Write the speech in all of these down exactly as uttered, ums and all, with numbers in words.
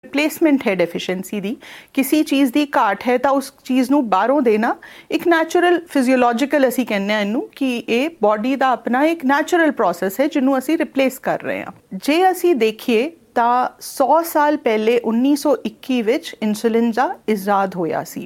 Replacement ਹੈ deficiency ਦੀ, ਕਿਸੇ ਚੀਜ਼ ਦੀ ਘਾਟ ਹੈ ਤਾਂ ਉਸ ਚੀਜ਼ ਨੂੰ ਬਾਹਰੋਂ ਦੇਣਾ ਇੱਕ ਨੈਚੁਰਲ ਫਿਜ਼ੀਓਲੋਜੀਕਲ ਅਸੀਂ ਕਹਿੰਦੇ ਹਾਂ ਇਹਨੂੰ ਕਿ ਇਹ ਬਾਡੀ ਦਾ ਆਪਣਾ ਇੱਕ ਨੈਚੁਰਲ ਪ੍ਰੋਸੈਸ ਹੈ ਜਿਹਨੂੰ ਅਸੀਂ ਰਿਪਲੇਸ ਕਰ ਰਹੇ ਹਾਂ। ਜੇ ਅਸੀਂ ਦੇਖੀਏ ਤਾਂ ਸੌ ਸਾਲ ਪਹਿਲੇ ਉੱਨੀ ਸੌ ਇੱਕੀ ਵਿੱਚ ਇਨਸੂਲਿਨ ਦਾ ਇਜਾਦ ਹੋਇਆ ਸੀ।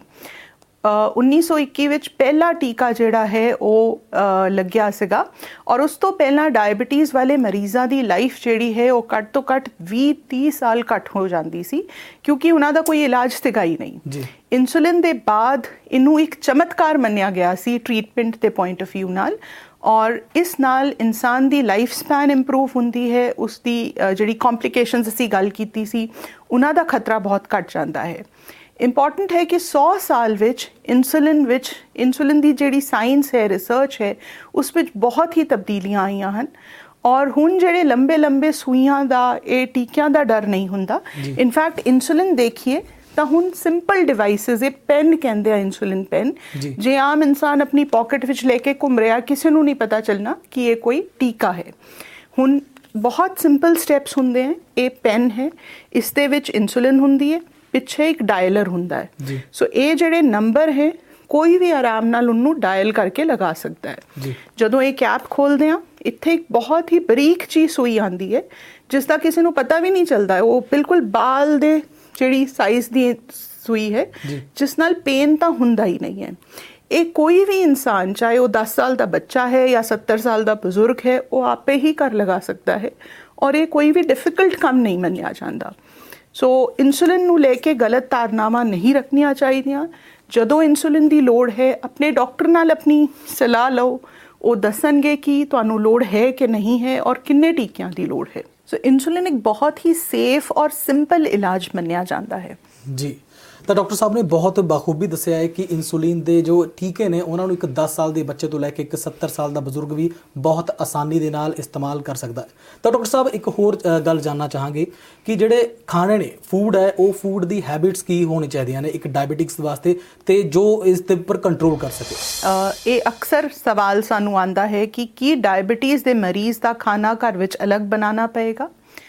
ਉੱਨੀ ਸੌ ਇੱਕੀ ਵਿੱਚ ਪਹਿਲਾ ਟੀਕਾ ਜਿਹੜਾ ਹੈ ਉਹ ਲੱਗਿਆ ਸੀਗਾ ਔਰ ਉਸ ਤੋਂ ਪਹਿਲਾਂ ਡਾਇਬਟੀਜ਼ ਵਾਲੇ ਮਰੀਜ਼ਾਂ ਦੀ ਲਾਈਫ ਜਿਹੜੀ ਹੈ ਉਹ ਘੱਟ ਤੋਂ ਘੱਟ ਵੀਹ ਤੀਹ ਸਾਲ ਘੱਟ ਹੋ ਜਾਂਦੀ ਸੀ ਕਿਉਂਕਿ ਉਹਨਾਂ ਦਾ ਕੋਈ ਇਲਾਜ ਸੀਗਾ ਹੀ ਨਹੀਂ। ਇਨਸੂਲਿਨ ਦੇ ਬਾਅਦ ਇਹਨੂੰ ਇੱਕ ਚਮਤਕਾਰ ਮੰਨਿਆ ਗਿਆ ਸੀ ਟ੍ਰੀਟਮੈਂਟ ਦੇ ਪੁਆਇੰਟ ਆਫ ਵਿਊ ਨਾਲ ਔਰ ਇਸ ਨਾਲ ਇਨਸਾਨ ਦੀ ਲਾਈਫ ਸਪੈਨ ਇੰਪਰੂਵ ਹੁੰਦੀ ਹੈ, ਉਸ ਦੀ ਜਿਹੜੀ ਕੰਪਲਿਕੇਸ਼ਨਸ ਅਸੀਂ ਗੱਲ ਕੀਤੀ ਸੀ ਉਹਨਾਂ ਦਾ ਖਤਰਾ ਬਹੁਤ ਘੱਟ ਜਾਂਦਾ ਹੈ। ਇੰਪੋਰਟੈਂਟ ਹੈ ਕਿ ਸੌ ਸਾਲ ਵਿੱਚ ਇਨਸੂਲਿਨ ਵਿੱਚ ਇਨਸੂਲਿਨ ਦੀ ਜਿਹੜੀ ਸਾਇੰਸ ਹੈ, ਰਿਸਰਚ ਹੈ, ਉਸ ਵਿੱਚ ਬਹੁਤ ਹੀ ਤਬਦੀਲੀਆਂ ਆਈਆਂ ਹਨ ਔਰ ਹੁਣ ਜਿਹੜੇ ਲੰਬੇ ਲੰਬੇ ਸੂਈਆਂ ਦਾ ਇਹ ਟੀਕਿਆਂ ਦਾ ਡਰ ਨਹੀਂ ਹੁੰਦਾ। ਇਨਫੈਕਟ ਇਨਸੂਲਿਨ ਦੇਖੀਏ ਤਾਂ ਹੁਣ ਸਿੰਪਲ ਡਿਵਾਈਸਿਸ, ਇਹ ਪੈਨ ਕਹਿੰਦੇ ਆ ਇਨਸੂਲਿਨ ਪੈਨ, ਜੇ ਆਮ ਇਨਸਾਨ ਆਪਣੀ ਪਾਕਟ ਵਿੱਚ ਲੈ ਕੇ ਘੁੰਮ ਰਿਹਾ ਕਿਸੇ ਨੂੰ ਨਹੀਂ ਪਤਾ ਚੱਲਣਾ ਕਿ ਇਹ ਕੋਈ ਟੀਕਾ ਹੈ। ਹੁਣ ਬਹੁਤ ਸਿੰਪਲ ਸਟੈਪਸ ਹੁੰਦੇ ਹੈ। ਇਹ ਪੈਨ ਹੈ, ਇਸ ਦੇ ਵਿੱਚ ਇਨਸੂਲਿਨ ਹੁੰਦੀ ਹੈ, ਪਿੱਛੇ ਇੱਕ ਡਾਇਲਰ ਹੁੰਦਾ ਹੈ। ਸੋ ਇਹ ਜਿਹੜੇ ਨੰਬਰ ਹੈ ਕੋਈ ਵੀ ਆਰਾਮ ਨਾਲ ਉਹਨੂੰ ਡਾਇਲ ਕਰਕੇ ਲਗਾ ਸਕਦਾ ਹੈ। ਜਦੋਂ ਇਹ ਕੈਪ ਖੋਲਦੇ ਆ ਇੱਥੇ ਇੱਕ ਬਹੁਤ ਹੀ ਬਰੀਕ ਜਿਹੀ ਸੂਈ ਆਉਂਦੀ ਹੈ ਜਿਸ ਦਾ ਕਿਸੇ ਨੂੰ ਪਤਾ ਵੀ ਨਹੀਂ ਚੱਲਦਾ, ਉਹ ਬਿਲਕੁਲ ਬਾਲ ਦੇ ਜਿਹੜੀ ਸਾਈਜ਼ ਦੀ ਸੂਈ ਹੈ ਜਿਸ ਨਾਲ ਪੇਨ ਤਾਂ ਹੁੰਦਾ ਹੀ ਨਹੀਂ ਹੈ। ਇਹ ਕੋਈ ਵੀ ਇਨਸਾਨ ਚਾਹੇ ਉਹ ਦਸ ਸਾਲ ਦਾ ਬੱਚਾ ਹੈ ਜਾਂ ਸੱਤਰ ਸਾਲ ਦਾ ਬਜ਼ੁਰਗ ਹੈ ਉਹ ਆਪੇ ਹੀ ਘਰ ਲਗਾ ਸਕਦਾ ਹੈ ਔਰ ਇਹ ਕੋਈ ਵੀ ਡਿਫਿਕਲਟ ਕੰਮ ਨਹੀਂ ਮੰਨਿਆ ਜਾਂਦਾ। ਸੋ ਇਨਸੂਲਿਨ ਨੂੰ ਲੈ ਕੇ ਗਲਤ ਧਾਰਨਾਵਾਂ ਨਹੀਂ ਰੱਖਣੀਆਂ ਚਾਹੀਦੀਆਂ। ਜਦੋਂ ਇਨਸੂਲਿਨ ਦੀ ਲੋੜ ਹੈ ਆਪਣੇ ਡਾਕਟਰ ਨਾਲ ਆਪਣੀ ਸਲਾਹ ਲਓ, ਉਹ ਦੱਸਣਗੇ ਕਿ ਤੁਹਾਨੂੰ ਲੋੜ ਹੈ ਕਿ ਨਹੀਂ ਹੈ ਔਰ ਕਿੰਨੇ ਟੀਕਿਆਂ ਦੀ ਲੋੜ ਹੈ। ਸੋ ਇਨਸੂਲਿਨ ਇੱਕ ਬਹੁਤ ਹੀ ਸੇਫ ਔਰ ਸਿੰਪਲ ਇਲਾਜ ਮੰਨਿਆ ਜਾਂਦਾ ਹੈ। ਜੀ, ਤਾਂ ਡਾਕਟਰ ਸਾਹਿਬ ਨੇ ਬਹੁਤ ਬਾਖੂਬੀ ਦੱਸਿਆ ਹੈ ਕਿ ਇਨਸੂਲਿਨ ਦੇ ਜੋ ਟੀਕੇ ਨੇ ਉਹਨਾਂ ਨੂੰ ਇੱਕ ਦਸ ਸਾਲ ਦੇ ਬੱਚੇ ਤੋਂ ਲੈ ਕੇ ਇੱਕ ਸੱਤਰ ਸਾਲ ਦਾ ਬਜ਼ੁਰਗ ਵੀ ਬਹੁਤ ਆਸਾਨੀ ਦੇ ਨਾਲ ਇਸਤੇਮਾਲ ਕਰ ਸਕਦਾ ਹੈ। ਤਾਂ ਡਾਕਟਰ ਸਾਹਿਬ ਇੱਕ ਹੋਰ ਗੱਲ ਜਾਣਨਾ ਚਾਹਾਂਗੇ ਕਿ ਜਿਹੜੇ ਖਾਣੇ ਨੇ, ਫੂਡ ਹੈ, ਉਹ ਫੂਡ ਦੀ ਹੈਬਿਟਸ ਕੀ ਹੋਣੀ ਚਾਹੀਦੀਆਂ ਨੇ ਇੱਕ ਡਾਇਬਟਿਕਸ ਵਾਸਤੇ ਤੇ ਜੋ ਇਸ ਦੇ ਉੱਪਰ ਕੰਟਰੋਲ ਕਰ ਸਕੇ। ਇਹ ਅਕਸਰ ਸਵਾਲ ਸਾਨੂੰ ਆਉਂਦਾ ਹੈ ਕਿ ਕੀ ਡਾਇਬਟੀਜ਼ ਦੇ ਮਰੀਜ਼ ਦਾ ਖਾਣਾ ਘਰ ਵਿੱਚ ਅਲੱਗ ਬਣਾਉਣਾ ਪਏਗਾ।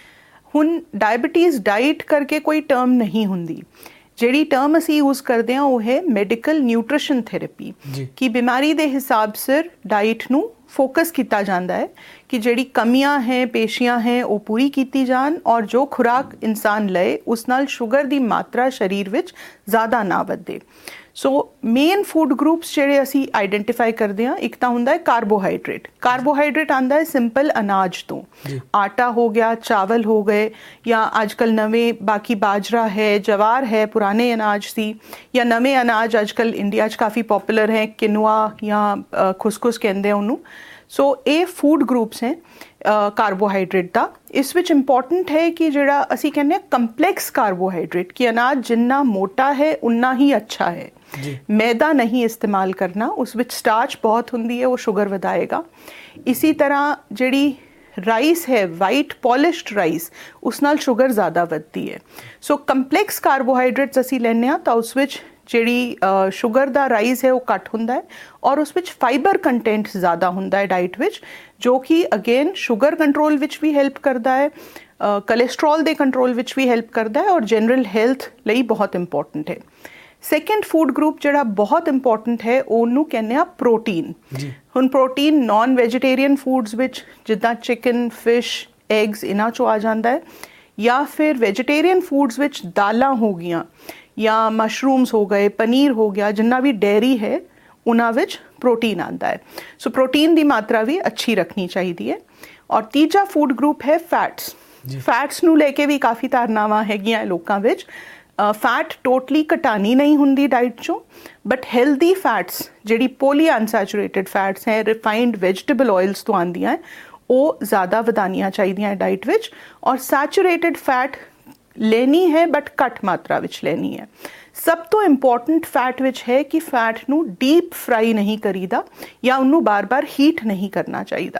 ਹੁਣ ਡਾਇਬਟੀਜ਼ ਡਾਈਟ ਕਰਕੇ ਕੋਈ ਟਰਮ ਨਹੀਂ ਹੁੰਦੀ। ਜਿਹੜੀ ਟਰਮ ਅਸੀਂ ਯੂਜ਼ ਕਰਦੇ ਹਾਂ ਉਹ ਹੈ ਮੈਡੀਕਲ ਨਿਊਟ੍ਰੀਸ਼ਨ ਥੈਰੇਪੀ, ਕਿ ਬਿਮਾਰੀ ਦੇ ਹਿਸਾਬ ਸਿਰ ਡਾਈਟ ਨੂੰ ਫੋਕਸ ਕੀਤਾ ਜਾਂਦਾ ਹੈ ਕਿ ਜਿਹੜੀ ਕਮੀਆਂ ਹੈ, ਪੇਸ਼ੀਆਂ ਹੈ ਉਹ ਪੂਰੀ ਕੀਤੀ ਜਾਣ ਔਰ ਜੋ ਖੁਰਾਕ ਇਨਸਾਨ ਲਏ ਉਸ ਨਾਲ ਸ਼ੂਗਰ ਦੀ ਮਾਤਰਾ ਸਰੀਰ ਵਿੱਚ ਜ਼ਿਆਦਾ ਨਾ ਵਧੇ। ਸੋ ਮੇਨ ਫੂਡ ਗਰੁੱਪਸ ਜਿਹੜੇ ਅਸੀਂ ਆਈਡੈਂਟੀਫਾਈ ਕਰਦੇ ਹਾਂ, ਇੱਕ ਤਾਂ ਹੁੰਦਾ ਹੈ ਕਾਰਬੋਹਾਈਡਰੇਟ। ਕਾਰਬੋਹਾਈਡਰੇਟ ਆਉਂਦਾ ਹੈ ਸਿੰਪਲ ਅਨਾਜ ਤੋਂ, ਆਟਾ ਹੋ ਗਿਆ, ਚਾਵਲ ਹੋ ਗਏ ਜਾਂ ਅੱਜ ਕੱਲ੍ਹ ਨਵੇਂ ਬਾਕੀ ਬਾਜਰਾ ਹੈ, ਜਵਾਰ ਹੈ, ਪੁਰਾਣੇ ਅਨਾਜ ਸੀ, ਜਾਂ ਨਵੇਂ ਅਨਾਜ ਅੱਜ ਕੱਲ੍ਹ ਇੰਡੀਆ 'ਚ ਕਾਫੀ ਪੋਪੂਲਰ ਹੈ, ਕਿਨੂਆ ਜਾਂ ਖੁਸਖੁਸ ਕਹਿੰਦੇ ਆ ਉਹਨੂੰ। ਸੋ ਇਹ ਫੂਡ ਗਰੁੱਪਸ ਹੈ ਕਾਰਬੋਹਾਈਡਰੇਟ ਦਾ। ਇਸ ਵਿੱਚ ਇੰਪੋਰਟੈਂਟ ਹੈ ਕਿ ਜਿਹੜਾ ਅਸੀਂ ਕਹਿੰਦੇ ਹਾਂ ਕੰਪਲੈਕਸ ਕਾਰਬੋਹਾਈਡਰੇਟ, ਕਿ ਅਨਾਜ ਜਿੰਨਾ ਮੋਟਾ ਹੈ ਉਨਾ ਹੀ ਅੱਛਾ ਹੈ। ਮੈਦਾ ਨਹੀਂ ਇਸਤੇਮਾਲ ਕਰਨਾ, ਉਸ ਵਿੱਚ ਸਟਾਰਚ ਬਹੁਤ ਹੁੰਦੀ ਹੈ, ਉਹ ਸ਼ੂਗਰ ਵਧਾਏਗਾ। ਇਸੀ ਤਰ੍ਹਾਂ ਜਿਹੜੀ ਰਾਈਸ ਹੈ, ਵਾਈਟ ਪੋਲਿਸ਼ਡ ਰਾਈਸ, ਉਸ ਨਾਲ ਸ਼ੂਗਰ ਜ਼ਿਆਦਾ ਵੱਧਦੀ ਹੈ। ਸੋ ਕੰਪਲੈਕਸ ਕਾਰਬੋਹਾਈਡਰੇਟਸ ਅਸੀਂ ਲੈਂਦੇ ਹਾਂ ਤਾਂ ਉਸ ਵਿੱਚ ਜਿਹੜੀ ਸ਼ੂਗਰ ਦਾ ਰਾਈਜ਼ ਹੈ ਉਹ ਘੱਟ ਹੁੰਦਾ ਹੈ ਔਰ ਉਸ ਵਿੱਚ ਫਾਈਬਰ ਕੰਟੈਂਟ ਜ਼ਿਆਦਾ ਹੁੰਦਾ ਹੈ ਡਾਈਟ ਵਿੱਚ, ਜੋ ਕਿ ਅਗੇਨ ਸ਼ੂਗਰ ਕੰਟਰੋਲ ਵਿੱਚ ਵੀ ਹੈਲਪ ਕਰਦਾ ਹੈ, ਕੋਲੇਸਟਰੋਲ ਦੇ ਕੰਟਰੋਲ ਵਿੱਚ ਵੀ ਹੈਲਪ ਕਰਦਾ ਹੈ ਔਰ ਜਨਰਲ ਹੈਲਥ ਲਈ ਬਹੁਤ ਇੰਪੋਰਟੈਂਟ ਹੈ। ਸੈਕਿੰਡ ਫੂਡ ਗਰੁੱਪ ਜਿਹੜਾ ਬਹੁਤ ਇੰਪੋਰਟੈਂਟ ਹੈ ਉਹਨੂੰ ਕਹਿੰਦੇ ਆ ਪ੍ਰੋਟੀਨ। ਹੁਣ ਪ੍ਰੋਟੀਨ ਨਾਨ ਵੈਜੀਟੇਰੀਅਨ ਫੂਡਸ ਵਿੱਚ ਜਿੱਦਾਂ ਚਿਕਨ, ਫਿਸ਼, ਐਗਸ ਇਹਨਾਂ 'ਚੋਂ ਆ ਜਾਂਦਾ ਹੈ, ਜਾਂ ਫਿਰ ਵੈਜੀਟੇਰੀਅਨ ਫੂਡਸ ਵਿੱਚ ਦਾਲਾਂ ਹੋ ਗਈਆਂ ਜਾਂ ਮਸ਼ਰੂਮਸ ਹੋ ਗਏ, ਪਨੀਰ ਹੋ ਗਿਆ, ਜਿੰਨਾ ਵੀ ਡੇਅਰੀ ਹੈ ਉਹਨਾਂ ਵਿੱਚ ਪ੍ਰੋਟੀਨ ਆਉਂਦਾ ਹੈ। ਸੋ ਪ੍ਰੋਟੀਨ ਦੀ ਮਾਤਰਾ ਵੀ ਅੱਛੀ ਰੱਖਣੀ ਚਾਹੀਦੀ ਹੈ। ਔਰ ਤੀਜਾ ਫੂਡ ਗਰੁੱਪ ਹੈ ਫੈਟਸ। ਫੈਟਸ ਨੂੰ ਲੈ ਕੇ ਵੀ ਕਾਫੀ ਧਾਰਨਾਵਾਂ ਹੈਗੀਆਂ ਲੋਕਾਂ ਵਿੱਚ। ਫੈਟ ਟੋਟਲੀ ਘਟਾਣੀ ਨਹੀਂ ਹੁੰਦੀ ਡਾਈਟ 'ਚੋਂ, ਬਟ ਹੈਲਦੀ ਫੈਟਸ ਜਿਹੜੀ ਪੋਲੀ ਅਨਸੈਚੂਰੇਟਡ ਫੈਟਸ ਹੈ, ਰਿਫਾਈਨਡ ਵੈਜੀਟੇਬਲ ਆਇਲਸ ਤੋਂ ਆਉਂਦੀਆਂ ਹੈ, ਉਹ ਜ਼ਿਆਦਾ ਵਧਾਉਣੀਆਂ ਚਾਹੀਦੀਆਂ ਡਾਈਟ ਵਿੱਚ। ਔਰ ਸੈਚੂਰੇਟਡ ਫੈਟ ਲੈਣੀ ਹੈ ਬਟ ਘੱਟ ਮਾਤਰਾ ਵਿੱਚ ਲੈਣੀ ਹੈ। ਸਭ ਤੋਂ ਇੰਪੋਰਟੈਂਟ ਫੈਟ ਵਿੱਚ ਹੈ ਕਿ ਫੈਟ ਨੂੰ ਡੀਪ ਫਰਾਈ ਨਹੀਂ ਕਰੀਦਾ ਜਾਂ ਉਹਨੂੰ ਬਾਰ-ਬਾਰ ਹੀਟ ਨਹੀਂ ਕਰਨਾ ਚਾਹੀਦਾ।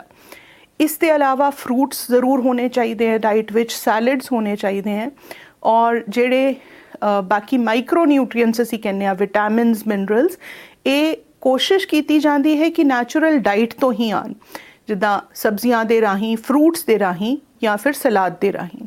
ਇਸ ਦੇ ਇਲਾਵਾ ਫਰੂਟਸ ਜ਼ਰੂਰ ਹੋਣੇ ਚਾਹੀਦੇ ਹੈ ਡਾਈਟ ਵਿੱਚ, ਸੈਲਡਸ ਹੋਣੇ ਚਾਹੀਦੇ ਹੈ ਔਰ ਜਿਹੜੇ ਬਾਕੀ ਮਾਈਕਰੋ ਨਿਊਟਰੀਐਂਟਸ ਅਸੀਂ ਕਹਿੰਦੇ ਹਾਂ, ਵਿਟਾਮਿਨਸ, ਮਿਨਰਲਸ, ਇਹ ਕੋਸ਼ਿਸ਼ ਕੀਤੀ ਜਾਂਦੀ ਹੈ ਕਿ ਨੈਚੁਰਲ ਡਾਈਟ ਤੋਂ ਹੀ ਆਉਣ, ਜਿੱਦਾਂ ਸਬਜ਼ੀਆਂ ਦੇ ਰਾਹੀਂ, ਫਰੂਟਸ ਦੇ ਰਾਹੀਂ ਜਾਂ ਫਿਰ ਸਲਾਦ ਦੇ ਰਾਹੀਂ।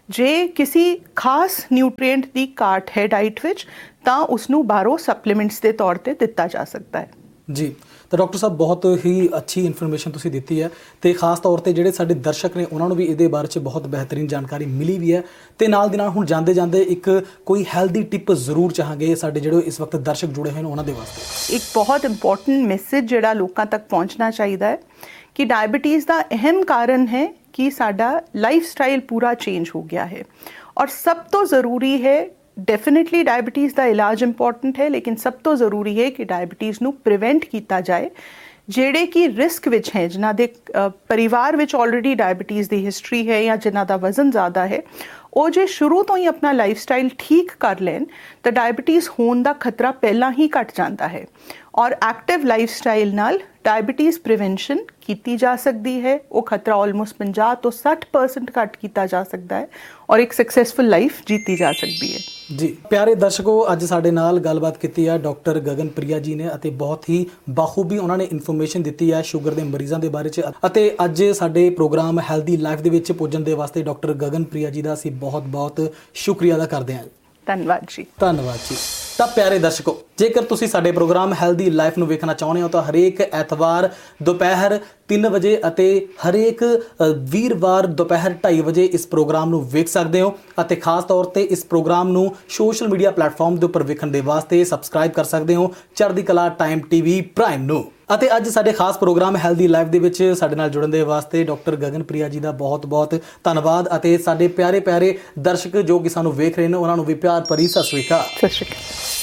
ਜੇ ਕਿਸੇ ਖਾਸ ਨਿਊਟ੍ਰੀਐਂਟ ਦੀ ਘਾਟ ਹੈ ਡਾਈਟ ਵਿੱਚ ਤਾਂ ਉਸ ਨੂੰ ਬਾਹਰੋਂ ਸਪਲੀਮੈਂਟਸ ਦੇ ਤੌਰ ਤੇ ਦਿੱਤਾ ਜਾ ਸਕਦਾ ਹੈ। ਜੀ, ਤਾਂ ਡਾਕਟਰ ਸਾਹਿਬ ਬਹੁਤ ਹੀ ਅੱਛੀ ਇਨਫੋਰਮੇਸ਼ਨ ਤੁਸੀਂ ਦਿੱਤੀ ਹੈ ਤੇ ਖਾਸ ਤੌਰ ਤੇ ਜਿਹੜੇ ਸਾਡੇ ਦਰਸ਼ਕ ਨੇ ਉਹਨਾਂ ਨੂੰ ਵੀ ਇਹਦੇ ਬਾਰੇ 'ਚ ਬਹੁਤ ਬਿਹਤਰੀਨ ਜਾਣਕਾਰੀ ਮਿਲੀ ਵੀ ਹੈ ਤੇ ਨਾਲ ਦੀ ਨਾਲ ਹੁਣ ਜਾਂਦੇ ਜਾਂਦੇ ਇੱਕ ਕੋਈ ਹੈਲਦੀ ਟਿਪ ਜ਼ਰੂਰ ਚਾਹਾਂਗੇ ਸਾਡੇ ਜਿਹੜੇ ਇਸ ਵਕਤ ਦਰਸ਼ਕ ਜੁੜੇ ਹੋਏ ਨੇ ਉਹਨਾਂ ਦੇ ਵਾਸਤੇ। ਇੱਕ ਬਹੁਤ ਇੰਪੋਰਟੈਂਟ ਮੈਸੇਜ ਜਿਹੜਾ ਲੋਕਾਂ ਤੱਕ ਪਹੁੰਚਣਾ ਚਾਹੀਦਾ ਹੈ ਕਿ ਡਾਇबिटीज़ ਦਾ ਅਹਿਮ ਕਾਰਨ ਹੈ ਕਿ ਸਾਡਾ ਲਾਈਫ ਸਟਾਈਲ ਪੂਰਾ ਚੇਂਜ ਹੋ ਗਿਆ ਹੈ ਔਰ ਸਭ ਤੋਂ ਜ਼ਰੂਰੀ ਹੈ ਡੈਫੀਨਿਟਲੀ ਡਾਇबिटीज़ ਦਾ ਇਲਾਜ ਇੰਪੋਰਟੈਂਟ ਹੈ ਲੇਕਿਨ ਸਭ ਤੋਂ ਜ਼ਰੂਰੀ ਹੈ ਕਿ ਡਾਇबिटीज़ ਨੂੰ ਪ੍ਰੀਵੈਂਟ ਕੀਤਾ ਜਾਏ। ਜਿਹੜੇ ਕਿ ਰਿਸਕ ਵਿੱਚ ਹੈ, ਜਿਨ੍ਹਾਂ ਦੇ ਪਰਿਵਾਰ ਵਿੱਚ ਆਲਰੇਡੀ ਡਾਇबिटीज़ ਦੀ ਹਿਸਟਰੀ ਹੈ ਜਾਂ ਜਿਨ੍ਹਾਂ ਦਾ ਵਜ਼ਨ ਜ਼ਿਆਦਾ ਹੈ, ਉਹ ਜੇ ਸ਼ੁਰੂ ਤੋਂ ਹੀ ਆਪਣਾ ਲਾਈਫ ਸਟਾਈਲ ਠੀਕ ਕਰ ਲੈਣ ਤਾਂ ਡਾਇबिटीज़ ਹੋਣ ਦਾ ਖਤਰਾ ਪਹਿਲਾਂ ਹੀ ਘਟ ਜਾਂਦਾ ਹੈ ਔਰ ਐਕਟਿਵ ਲਾਈਫ ਸਟਾਈਲ ਨਾਲ ਡਾਇबिटीज़ ਪ੍ਰੀਵੈਂਸ਼ਨ ਕੀਤੀ ਜਾ ਸਕਦੀ ਹੈ। ਉਹ ਖਤਰਾ ਆਲਮੋਸਟ ਪੰਜਾਹ ਤੋਂ ਸੱਠ ਪਰਸੈਂਟ ਘੱਟ ਕੀਤਾ ਜਾ ਸਕਦਾ ਹੈ ਔਰ ਇੱਕ ਸਕਸੈਸਫੁਲ ਲਾਈਫ ਜੀਤੀ ਜਾ ਸਕਦੀ ਹੈ। ਜੀ ਪਿਆਰੇ ਦਰਸ਼ਕੋ, ਅੱਜ ਸਾਡੇ ਨਾਲ ਗੱਲਬਾਤ ਕੀਤੀ ਹੈ ਡਾਕਟਰ ਗਗਨਪ੍ਰਿਆ ਜੀ ਨੇ ਅਤੇ ਬਹੁਤ ਹੀ ਬਾਖੂਬੀ ਉਹਨਾਂ ਨੇ ਇਨਫੋਰਮੇਸ਼ਨ ਦਿੱਤੀ ਹੈ ਸ਼ੂਗਰ ਦੇ ਮਰੀਜ਼ਾਂ ਦੇ ਬਾਰੇ 'ਚ ਅਤੇ ਅੱਜ ਸਾਡੇ ਪ੍ਰੋਗਰਾਮ ਹੈਲਦੀ ਲਾਈਫ ਦੇ ਵਿੱਚ ਪੁੱਜਣ ਦੇ ਵਾਸਤੇ ਡਾਕਟਰ ਗਗਨਪ੍ਰਿਆ ਜੀ ਦਾ ਅਸੀਂ ਬਹੁਤ ਬਹੁਤ ਸ਼ੁਕਰੀਆ ਅਦਾ ਕਰਦੇ ਹਾਂ। ਧੰਨਵਾਦ ਜੀ। ਧੰਨਵਾਦ ਜੀ। ਤਾਂ ਪਿਆਰੇ ਦਰਸ਼ਕੋ, ਜੇਕਰ ਤੁਸੀਂ ਸਾਡੇ ਪ੍ਰੋਗਰਾਮ ਹੈਲਦੀ ਲਾਈਫ ਨੂੰ ਵੇਖਣਾ ਚਾਹੁੰਦੇ ਹੋ ਤਾਂ ਹਰੇਕ ਐਤਵਾਰ ਦੁਪਹਿਰ ਤਿੰਨ ਵਜੇ ਅਤੇ ਹਰੇਕ ਵੀਰਵਾਰ ਦੁਪਹਿਰ ਢਾਈ ਵਜੇ ਇਸ ਪ੍ਰੋਗਰਾਮ ਨੂੰ ਵੇਖ ਸਕਦੇ ਹੋ ਅਤੇ ਖਾਸ ਤੌਰ ਤੇ ਇਸ ਪ੍ਰੋਗਰਾਮ ਨੂੰ ਸੋਸ਼ਲ ਮੀਡੀਆ ਪਲੇਟਫਾਰਮ ਦੇ ਉੱਪਰ ਵੇਖਣ ਦੇ ਵਾਸਤੇ ਸਬਸਕ੍ਰਾਈਬ ਕਰ ਸਕਦੇ ਹੋ ਚੜ੍ਹਦੀ ਕਲਾ ਟਾਈਮ ਟੀਵੀ ਪ੍ਰਾਈਮ ਨੂੰ। ਅਤੇ ਅੱਜ ਸਾਡੇ ਖਾਸ ਪ੍ਰੋਗਰਾਮ ਹੈਲਦੀ ਲਾਈਫ ਦੇ ਵਿੱਚ ਸਾਡੇ ਨਾਲ ਜੁੜਨ ਦੇ ਵਾਸਤੇ ਡਾਕਟਰ ਗਗਨਪ੍ਰਿਆ ਜੀ ਦਾ ਬਹੁਤ ਬਹੁਤ ਧੰਨਵਾਦ ਅਤੇ ਸਾਡੇ ਪਿਆਰੇ ਪਿਆਰੇ ਦਰਸ਼ਕ ਜੋ ਕਿ ਸਾਨੂੰ ਵੇਖ ਰਹੇ ਨੇ ਉਹਨਾਂ ਨੂੰ ਵੀ ਪਿਆਰ ਭਰੀ ਸਤਿ ਸ਼੍ਰੀ ਅਕਾਲ। ਸਤਿ ਸ਼੍ਰੀ ਅਕਾਲ।